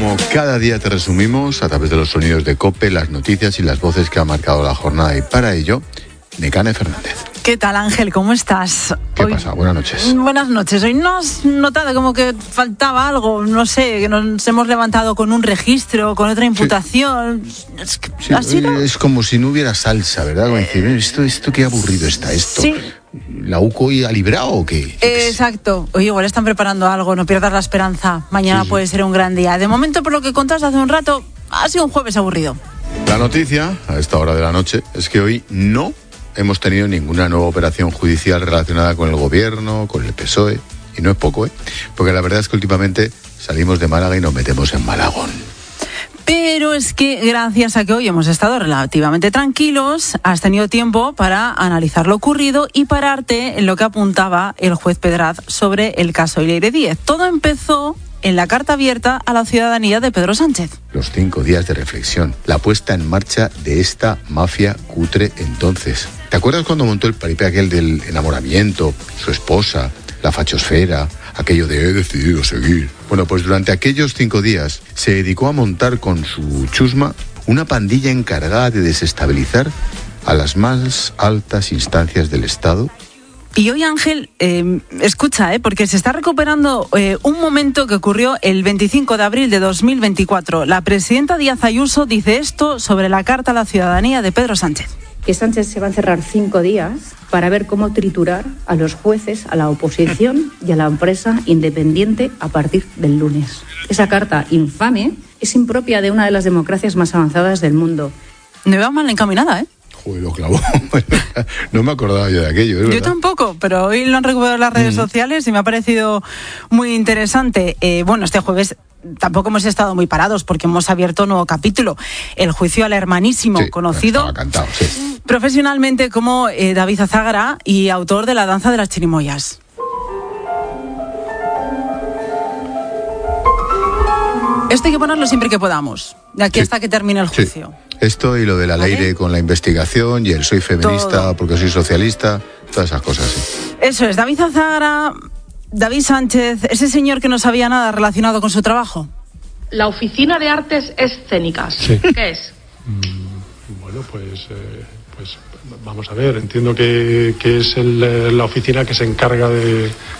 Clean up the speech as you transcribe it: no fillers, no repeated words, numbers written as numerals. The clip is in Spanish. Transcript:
como cada día te resumimos a través de los sonidos de COPE, las noticias y las voces que han marcado la jornada. Y para ello, Nekane Fernández. ¿Qué tal, Ángel? ¿Cómo estás? ¿Qué pasa? Buenas noches. Buenas noches. Hoy no has notado como que faltaba algo, no sé, que nos hemos levantado con un registro, con otra imputación. Sí, es como si no hubiera salsa, ¿verdad? Como decir, esto qué aburrido está esto. Sí. ¿La UCO ha librado o qué? Exacto. Oye, igual están preparando algo, no pierdas la esperanza. Mañana puede ser un gran día. De momento, por lo que contaste hace un rato, ha sido un jueves aburrido. La noticia, a esta hora de la noche, es que hoy no hemos tenido ninguna nueva operación judicial relacionada con el gobierno, con el PSOE, y no es poco, porque la verdad es que últimamente salimos de Málaga y nos metemos en Malagón. Pero es que gracias a que hoy hemos estado relativamente tranquilos, has tenido tiempo para analizar lo ocurrido y pararte en lo que apuntaba el juez Pedraz sobre el caso Leire Díez. Todo empezó en la carta abierta a la ciudadanía de Pedro Sánchez. Los 5 días de reflexión, la puesta en marcha de esta mafia cutre entonces. ¿Te acuerdas cuando montó el paripé aquel del enamoramiento, su esposa, la fachosfera, aquello de he decidido seguir? Bueno, pues durante aquellos 5 días se dedicó a montar con su chusma una pandilla encargada de desestabilizar a las más altas instancias del Estado. Y hoy, Ángel, escucha, porque se está recuperando un momento que ocurrió el 25 de abril de 2024. La presidenta Díaz Ayuso dice esto sobre la carta a la ciudadanía de Pedro Sánchez. Que Sánchez se va a encerrar 5 días para ver cómo triturar a los jueces, a la oposición y a la empresa independiente a partir del lunes. Esa carta infame es impropia de una de las democracias más avanzadas del mundo. Me veo mal encaminada, Joder, lo clavó. No me acordaba yo de aquello, ¿verdad? Yo tampoco, pero hoy lo han recuperado en las redes sociales y me ha parecido muy interesante. Este jueves tampoco hemos estado muy parados porque hemos abierto un nuevo capítulo. El juicio al hermanísimo, conocido cantado, profesionalmente como David Azágara y autor de La danza de las chirimoyas. Esto hay que ponerlo siempre que podamos, de aquí hasta que termine el juicio. Esto y lo de la Leire con la investigación y el soy feminista todo, porque soy socialista, todas esas cosas, Eso es, David Azágara, David Sánchez, ese señor que no sabía nada relacionado con su trabajo. La Oficina de Artes Escénicas, ¿qué es? Pues vamos a ver, entiendo que es la oficina que se encarga de